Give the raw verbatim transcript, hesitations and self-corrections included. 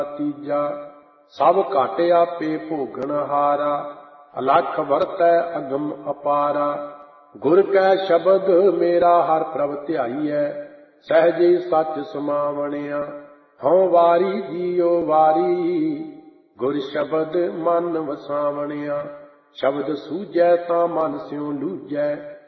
ਤੀਜਾ ਸਭ ਘਟ ਆਪੇ ਭੋਗਣ ਹਾਰਾ, ਅਲਖ ਵਰਤੈ ਅਗਮ ਅਪਾਰਾ। ਗੁਰ ਕੈ ਸ਼ਬਦ ਮੇਰਾ ਹਰ ਪ੍ਰਭ ਧਿਆਈਐ, ਸਹਿਜੇ ਸੱਚ ਸਮਾਵਣਿਆ। ਹਉ ਵਾਰੀ ਜੀਉ ਵਾਰੀ, ਗੁਰ ਸ਼ਬਦ ਮਨ ਵਸਾਵਣਿਆ। ਸ਼ਬਦ ਸੂਝੈ ਤਾਂ ਮਨ ਸਿਉ ਲੂਝੈ,